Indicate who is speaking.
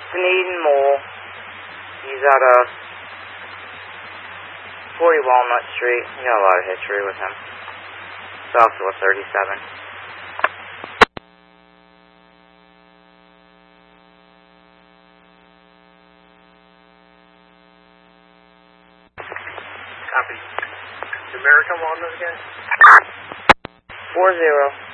Speaker 1: Sneed and Mole. He's at 40 Walnut Street. We got a lot of history with him. It's also a 37.
Speaker 2: Copy. American Walnut again?
Speaker 1: 40.